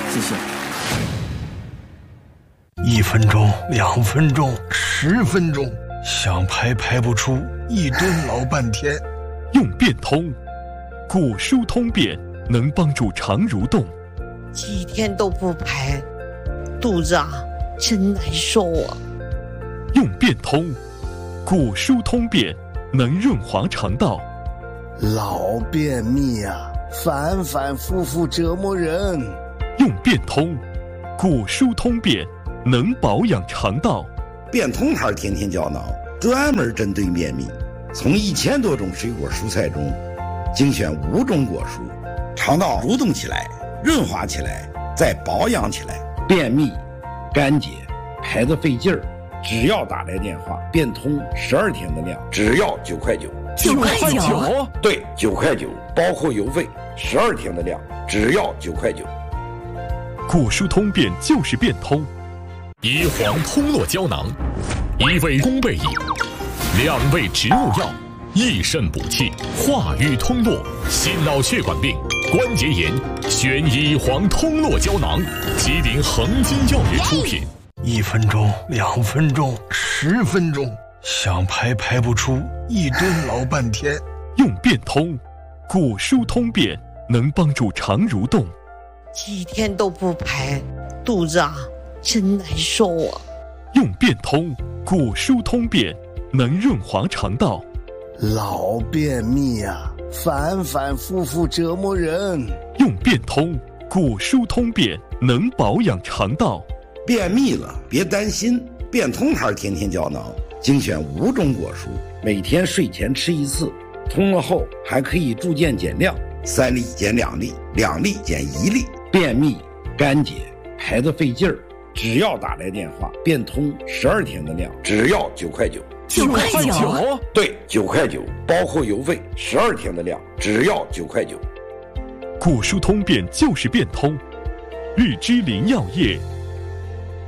谢谢。 1分钟、2分钟、10分钟，想排排不出，一顿老半天。 用便通，古疏通便，能帮助肠蠕动。 几天都不排，肚子真难受啊。 用便通，古疏通便，能润滑肠道。 老便秘反反复复折磨人。 用便通，古疏通便，能保养肠道。 便通牌天天胶囊专门针对便秘，从1000多种水果蔬菜中精选5种果蔬，肠道蠕动起来，润滑起来，再保养起来。便秘、干结、排得费劲儿，只要打来电话，便通12天的量，只要9块9。 9块9？ 对，9块9，包括邮费，12天的量，只要9块9。 古疏通便就是便通。 椰黄通络胶囊，1味宫贝饮，2味植物药，益肾补气，化瘀通络，心脑血管病、关节炎，选椰黄通络胶囊，吉林恒金药业出品。 1分钟、2分钟、10分钟，想排排不出，一顿老半天。 用便通，古疏通便，能帮助肠蠕动。 几天都不排，肚子真难受啊。 用便通，古疏通便，能润滑肠道。 老便秘反反复复折磨人。 用便通，古疏通便，能保养肠道。 便秘了别担心，便通牌天天胶囊精选5种果蔬，每天睡前吃1次，通了后还可以逐渐减量，3粒减2粒，2粒减1粒。便秘、干结、排得费劲儿，只要打来电话，便通12天的量，只要9块9。 9块9？ 对，9块9，包括邮费，12天的量，只要9块9。 古疏通便就是便通。日之林药业